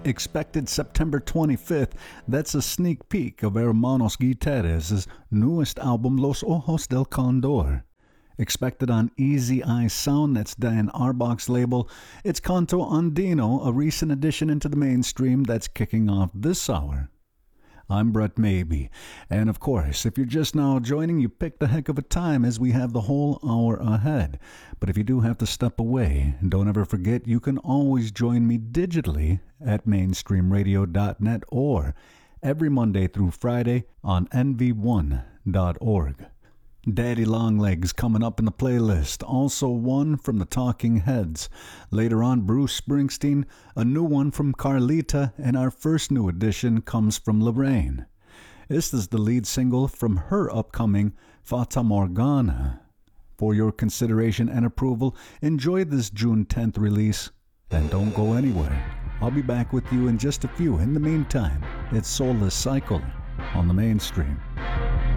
expected September 25th. That's a sneak peek of Hermanos Guiterres' newest album, Los Ojos del Condor. Expected on Easy Eye Sound, that's Dan Arbach's label. It's Canto Andino, a recent addition into the mainstream that's kicking off this hour. I'm Brett Maybe, and of course, if you're just now joining, you picked a heck of a time as we have the whole hour ahead. But if you do have to step away, don't ever forget you can always join me digitally at mainstreamradio.net or every Monday through Friday on nv1.org. Daddy Longlegs coming up in the playlist, also one from the Talking Heads. Later on, Bruce Springsteen, a new one from Carlita, and our first new addition comes from Lorraine. This is the lead single from her upcoming Fata Morgana. For your consideration and approval, enjoy this June 10th release, and don't go anywhere. I'll be back with you in just a few. In the meantime, it's Soulless Cycle on the Mainstream.